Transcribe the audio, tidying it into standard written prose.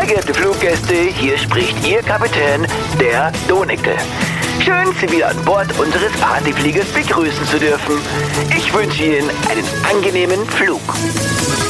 geehrte Fluggäste, hier spricht Ihr Kapitän, der Donicke. Schön, Sie wieder an Bord unseres Partyfliegers begrüßen zu dürfen. Ich wünsche Ihnen einen angenehmen Flug.